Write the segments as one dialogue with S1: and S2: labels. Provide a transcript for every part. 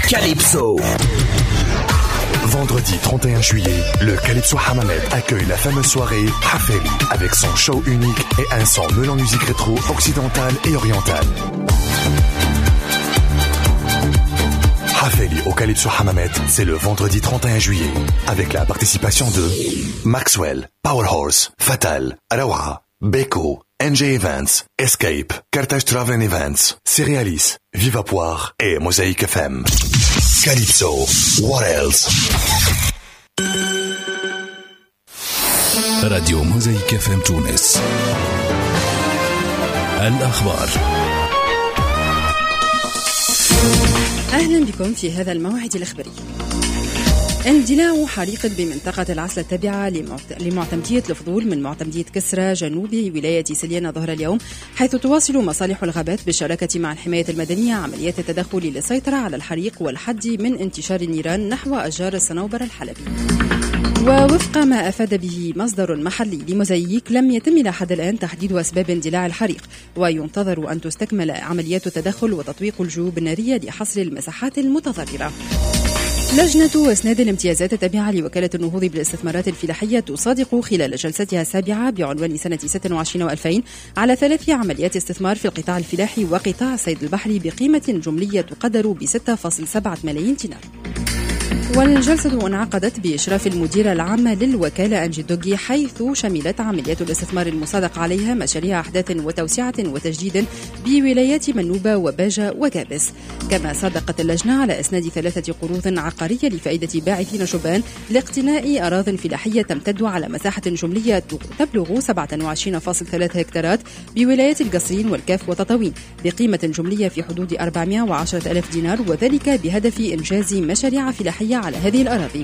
S1: Calypso. Vendredi 31 juillet, le Calypso Hammamet accueille la fameuse soirée Hafeli avec son show unique et un son mêlant musique rétro occidentale et orientale. Hafeli au Calypso Hammamet, c'est le vendredi 31 juillet avec la participation de Maxwell, Powerhorse, Fatal, Arawa, Beko, NJ Events, Escape, Carthage Travel Events, Cerealis, Vivapoire et Mosaic FM. Calypso, what else?
S2: راديو موزايك اف ام تونس. الأخبار.
S3: أهلا بكم في هذا الموعد الإخباري. اندلاع حريق بمنطقة العسل التابعة لمعتمدية الفضول من معتمدية كسرى جنوب ولاية سليانة ظهر اليوم، حيث تواصل مصالح الغابات بالشراكة مع الحماية المدنية عمليات التدخل للسيطرة على الحريق والحد من انتشار النيران نحو أشجار الصنوبر الحلبي. ووفق ما أفاد به مصدر محلي لموزايك، لم يتم إلى حد الآن تحديد أسباب اندلاع الحريق، وينتظر أن تستكمل عمليات التدخل وتطويق الجيوب النارية لحصر المساحات المتضررة. لجنة إسناد الامتيازات التابعة لوكالة النهوض بالاستثمارات الفلاحية تصادق خلال جلستها السابعة بعنوان سنة 26 و2000 على 3 عمليات استثمار في القطاع الفلاحي وقطاع الصيد البحري بقيمة جملية تقدر ب 6.7 ملايين دينار. والجلسة انعقدت بإشراف المديرة العامة للوكالة أنجي دوغي، حيث شملت عمليات الاستثمار المصادق عليها مشاريع أحداث وتوسعة وتجديد بولايات منوبة وباجة وجابس. كما صادقت اللجنة على إسناد 3 قروض عقارية لفائدة باعثين شبان لاقتناء أراضٍ فلاحية تمتد على مساحة جملية تبلغ 27.3 هكتارات بولايات القصرين والكاف وتطاوين بقيمة جملية في حدود 410,000 دينار، وذلك بهدف إنجاز مشاريع فلاحية على هذه الأراضي.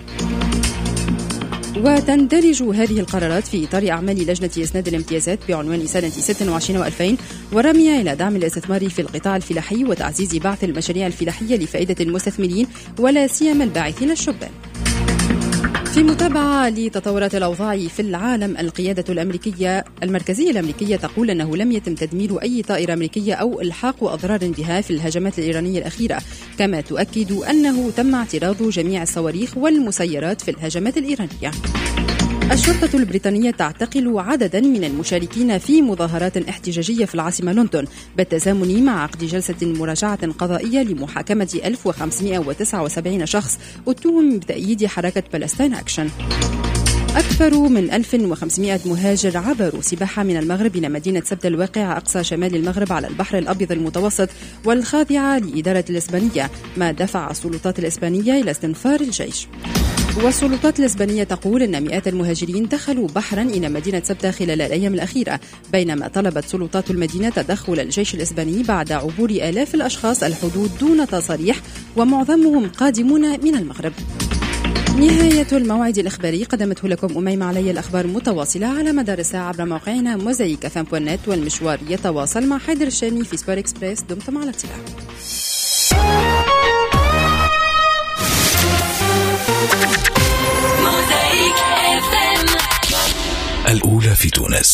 S3: وتندرج هذه القرارات في إطار أعمال لجنة إسناد الامتيازات بعنوان سنة 26 و2000 ورمية إلى دعم الاستثمار في القطاع الفلاحي وتعزيز بعث المشاريع الفلاحية لفائدة المستثمرين ولا سيما الباعثين الشبان. في متابعة لتطورات الأوضاع في العالم، القيادة المركزية الأمريكية تقول أنه لم يتم تدمير أي طائرة أمريكية أو إلحاق أضرار بها في الهجمات الإيرانية الأخيرة، كما تؤكد أنه تم اعتراض جميع الصواريخ والمسيرات في الهجمات الإيرانية. الشرطة البريطانية تعتقل عددا من المشاركين في مظاهرات احتجاجية في العاصمة لندن بالتزامن مع عقد جلسة مراجعة قضائية لمحاكمة 1579 شخص اتهم بتأييد حركة فلسطين أكشن. أكثر من 1500 مهاجر عبروا سباحة من المغرب إلى مدينة سبتة الواقعة أقصى شمال المغرب على البحر الأبيض المتوسط والخاضعة لإدارة الإسبانية، ما دفع السلطات الإسبانية إلى استنفار الجيش. والسلطات الإسبانية تقول أن مئات المهاجرين دخلوا بحرا إلى مدينة سبتة خلال الأيام الأخيرة، بينما طلبت سلطات المدينة تدخل الجيش الإسباني بعد عبور آلاف الأشخاص الحدود دون تصاريح، ومعظمهم قادمون من المغرب. نهاية الموعد الإخباري قدمته لكم أميمة علي. الأخبار متواصلة على مدار الساعة عبر موقعنا موزايك FM.net، والمشوار يتواصل مع حيدر الشامي في سبور إكسبريس. دمتم على اطلاع.
S2: الأولى في تونس.